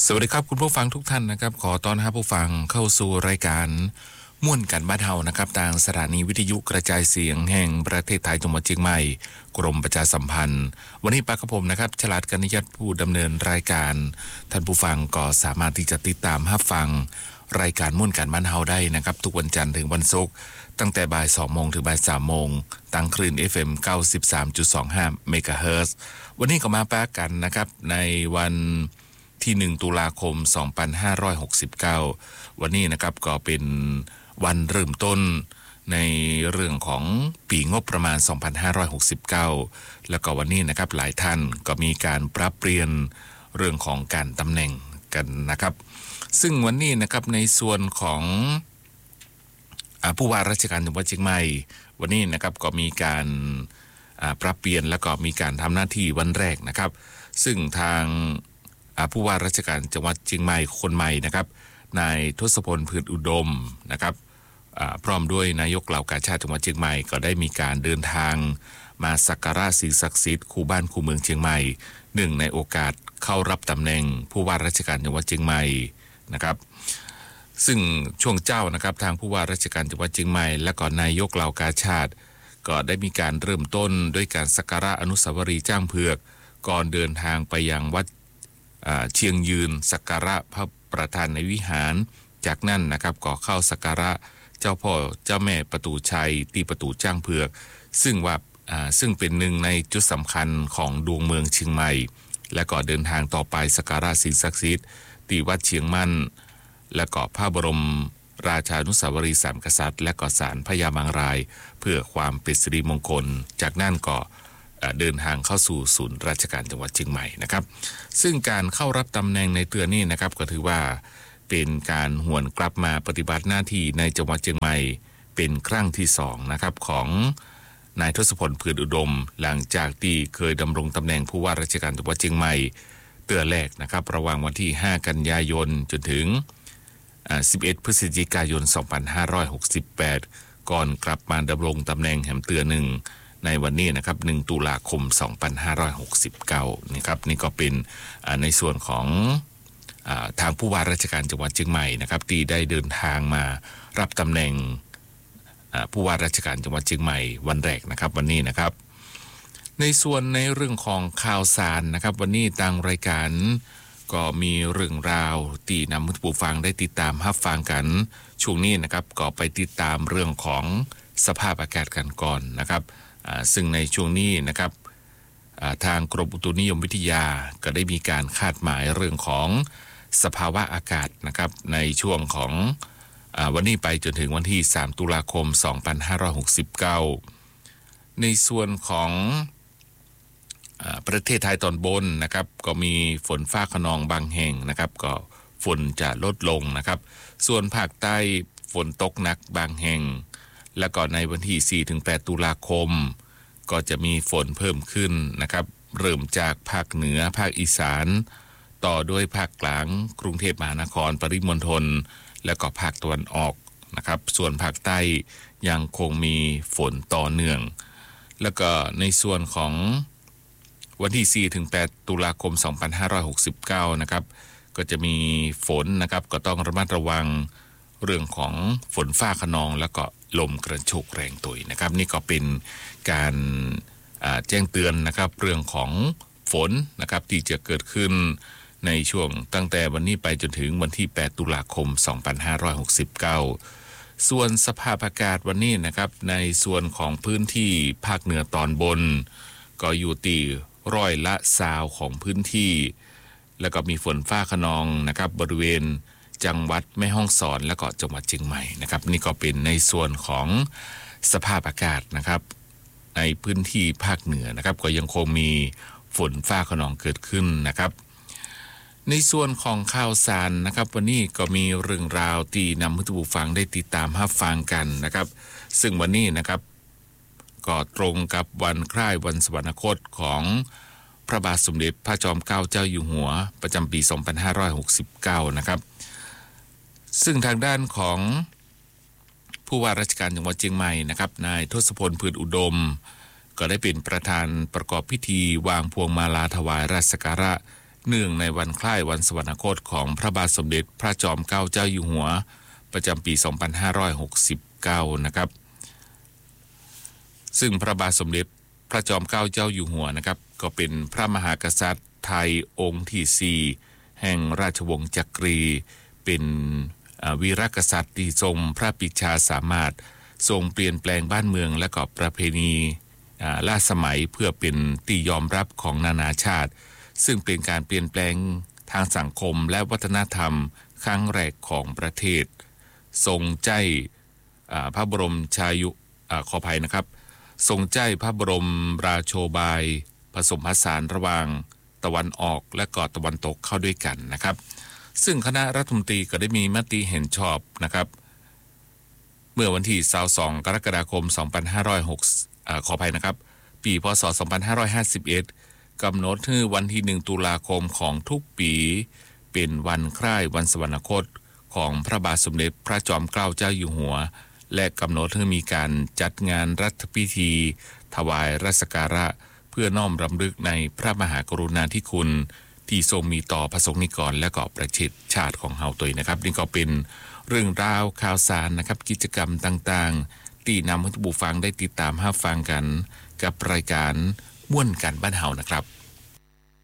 สวัสดีครับคุณผู้ฟังทุกท่านนะครับขอต้อนรับผู้ฟังเข้าสู่รายการม่วนกันบ้านเฮานะครับทางสถานีวิทยุกระจายเสียงแห่งประเทศไทยจังหวัดเชียงใหม่กรมประชาสัมพันธ์วันนี้ปากกระผมนะครับฉลาดกนิยัตผู้ดำเนินรายการท่านผู้ฟังก็สามารถที่จะติดตามรับฟังรายการม่วนกันบ้านเฮาได้นะครับทุกวันจันทร์ถึงวันศุกร์ตั้งแต่บ่าย 2 โมงถึงบ่าย 3 โมงตั้งคลื่น FM 93.25 เมกะเฮิรตซ์วันนี้ก็มาปะกันนะครับในวันที่1ตุลาคม2569วันนี้นะครับก็เป็นวันเริ่มต้นในเรื่องของปีงบประมาณ2569แล้วก็วันนี้นะครับหลายท่านก็มีการปรับเปลี่ยนเรื่องของการตำแหน่งกันนะครับซึ่งวันนี้นะครับในส่วนของผู้ว่าราชการจังหวัดเชียงใหม่วันนี้นะครับก็มีการปรับเปลี่ยนแล้วก็มีการทำหน้าที่วันแรกนะครับซึ่งทางผู้ว่าราชการจังหวัดเชียงใหม่คนใหม่นะครับนายทศพล พืชอุดมนะครับพร้อมด้วยนายกเหล่ากาชาติจังหวัดเชียงใหม่ก็ได้มีการเดินทางมาสักการะสิ่งศักดิ์สิทธิ์คู่บ้านคู่เมืองเชียงใหม่เนื่องในโอกาสเข้ารับตำแหน่งผู้ว่าราชการจังหวัดเชียงใหม่นะครับซึ่งช่วงเจ้านะครับทางผู้ว่าราชการจังหวัดเชียงใหม่และก็นายกเหล่ากาชาติก็ได้มีการเริ่มต้นด้วยการสักการะอนุสาวรีย์จ้างเผือกก่อนเดินทางไปยังวัดเชียงยืนสักการะพระประธานในวิหารจากนั้นนะครับก็เข้าสักการะเจ้าพ่อเจ้าแม่ประตูชัยที่ประตูจ้างเผือกซึ่งเป็นหนึ่งในจุดสำคัญของดวงเมืองเชียงใหม่และก็เดินทางต่อไปสักการะสิ่งศักดิ์สิทธิ์ที่วัดเชียงมั่นและก็พระบรมราชานุสาวรีย์สามกษัตริย์และก็ศาลพญามังรายเพื่อความเป็นสิริมงคลจากนั้นก็เดินทางเข้าสู่ศูนย์ราชการจังหวัดเชียงใหม่นะครับซึ่งการเข้ารับตำแหน่งในเตือนนี้นะครับก็ถือว่าเป็นการหวนกลับมาปฏิบัติหน้าที่ในจังหวัดเชียงใหม่เป็นครั้งที่2นะครับของนายทศพล พืชอุดมหลังจากที่เคยดำรงตำแหน่งผู้ว่าราชการจังหวัดเชียงใหม่เตือนแรกนะครับระหว่างวันที่5กันยายนจนถึง11พฤศจิกายน2568ก่อนกลับมาดำรงตำแหน่งแหมเตือนหนึ่งในวันนี้นะครับ1ตุลาคม2569นะครับนี่ก็เป็นในส่วนของทางผู้ว่าราชการจังหวัดเชียงใหม่นะครับที่ได้เดินทางมารับตำแหน่งผู้ว่าราชการจังหวัดเชียงใหม่วันแรกนะครับวันนี้นะครับในส่วนในเรื่องของข่าวสารนะครับวันนี้ทางรายการก็มีเรื่องราวที่นำผู้ฟังได้ติดตามรับฟังกันช่วงนี้นะครับก็ไปติดตามเรื่องของสภาพอากาศกันก่อนนะครับซึ่งในช่วงนี้นะครับทางกรมอุตุนิยมวิทยาก็ได้มีการคาดหมายเรื่องของสภาวะอากาศนะครับในช่วงของวันนี้ไปจนถึงวันที่3ตุลาคม2569ในส่วนของประเทศไทยตอนบนนะครับก็มีฝนฟ้าคะนองบางแห่งนะครับก็ฝนจะลดลงนะครับส่วนภาคใต้ฝนตกหนักบางแห่งและก็ในวันที่ 4-8 ตุลาคมก็จะมีฝนเพิ่มขึ้นนะครับเริ่มจากภาคเหนือภาคอีสานต่อด้วยภาคกลางกรุงเทพมหานครปริมณฑลและก็ภาคตะวันออกนะครับส่วนภาคใต้ยังคงมีฝนต่อเนื่องแล้วก็ในส่วนของวันที่ 4-8 ตุลาคม2569นะครับก็จะมีฝนนะครับก็ต้องระมัดระวังเรื่องของฝนฟ้าคะนองแล้วก็ลมกระโชกแรงตุยนะครับนี่ก็เป็นการแจ้งเตือนนะครับเรื่องของฝนนะครับที่จะเกิดขึ้นในช่วงตั้งแต่วันนี้ไปจนถึงวันที่8ตุลาคม2569ส่วนสภาพอากาศวันนี้นะครับในส่วนของพื้นที่ภาคเหนือตอนบนก็อยู่ที่20%ของพื้นที่แล้วก็มีฝนฟ้าคะนองนะครับบริเวณจังหวัดแม่ฮ่องสอนและก็จังหวัดเชียงใหม่นะครับนี่ก็เป็นในส่วนของสภาพอากาศนะครับในพื้นที่ภาคเหนือนะครับก็ยังคงมีฝนฟ้าคะนองเกิดขึ้นนะครับในส่วนของข่าวสารนะครับวันนี้ก็มีเรื่องราวที่นำผู้ฟังได้ติดตามรับฟังกันนะครับซึ่งวันนี้นะครับก็ตรงกับวันคล้ายวันสวรรคตของพระบาทสมเด็จพระจอมเกล้าเจ้าอยู่หัวประจำปี2569นะครับซึ่งทางด้านของผู้ว่าราชการจังหวัดเชียงใหม่นะครับนายทศพล พืชอุดมก็ได้เป็นประธานประกอบพิธีวางพวงมาลาถวายราชสักการะเนื่องในวันคล้ายวันสวรรคตของพระบาทสมเด็จพระจอมเกล้าเจ้าอยู่หัวประจำปี 2569 นะครับซึ่งพระบาทสมเด็จพระจอมเกล้าเจ้าอยู่หัวนะครับก็เป็นพระมหากษัตริย์ไทยองค์ที่ 4 แห่งราชวงศ์จักรีเป็นวีรกษัตริย์ที่ทรงพระปรีชาสามารถทรงเปลี่ยนแปลงบ้านเมืองและก็ประเพณีล้าสมัยเพื่อเป็นที่ยอมรับของนานาชาติซึ่งเป็นการเปลี่ยนแปลงทางสังคมและวัฒนธรรมครั้งแรกของประเทศทรงใจพระบรมชายุขออภัยนะครับทรงใจพระบรมราโชบายผสมผสานระหว่างตะวันออกและก็ตะวันตกเข้าด้วยกันนะครับซึ่งคณะรัฐมนตรีก็ได้มีมติเห็นชอบนะครับเมื่อวันที่22 กรกฎาคม ขออภัยนะครับปีพ.ศ. 2551กำหนดให้วันที่1 ตุลาคมของทุกปีเป็นวันคล้ายวันสวรรคตของพระบาทสมเด็จพระจอมเกล้าเจ้าอยู่หัวและกำหนดให้มีการจัดงานรัฐพิธีถวายราชการะเพื่อน้อมรำลึกในพระมหากรุณาธิคุณที่ทรงมีต่อพระสงฆ์นิกรและก็ประเทศชาติของเฮาตัวนะครับนี่ก็เป็นเรื่องราวข่าวสารนะครับกิจกรรมต่างๆที่นำให้ผู้ฟังได้ติดตามรับฟังกันกับรายการม่วนกันบ้านเฮานะครับ